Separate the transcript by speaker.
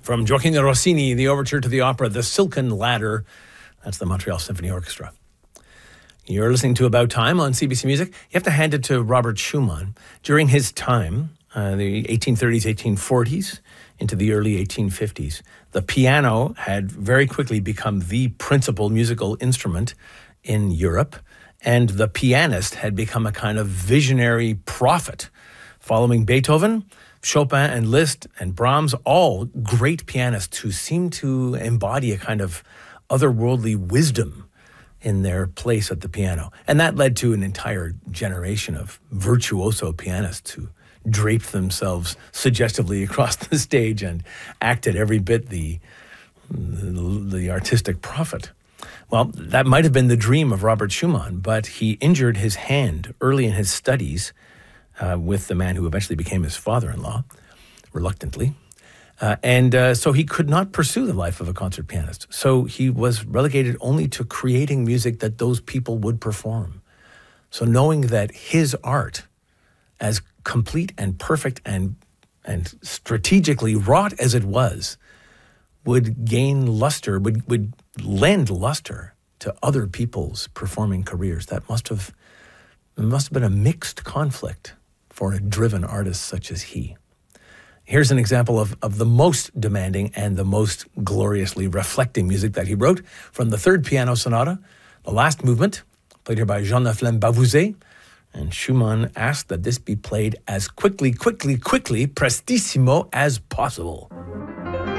Speaker 1: From Gioacchino Rossini, the overture to the opera The Silken Ladder. That's the Montreal Symphony Orchestra. You're listening to About Time on CBC Music. You have to hand it to Robert Schumann. During his time, the 1830s, 1840s, into the early 1850s, the piano had very quickly become the principal musical instrument in Europe, and the pianist had become a kind of visionary prophet. Following Beethoven, Chopin and Liszt and Brahms, all great pianists who seemed to embody a kind of otherworldly wisdom in their place at the piano. And that led to an entire generation of virtuoso pianists who draped themselves suggestively across the stage and acted every bit the artistic prophet. Well, that might have been the dream of Robert Schumann, but he injured his hand early in his studies with the man who eventually became his father-in-law, reluctantly. So he could not pursue the life of a concert pianist. So he was relegated only to creating music that those people would perform. So knowing that his art, as complete and perfect and strategically wrought as it was, would gain luster, would lend luster to other people's performing careers. That must have been a mixed conflict for a driven artist such as he. Here's an example of the most demanding and the most gloriously reflecting music that he wrote from the Third Piano Sonata, the last movement, played here by Jean Laflamme Bavouzet. And Schumann asked that this be played as quickly, prestissimo as possible.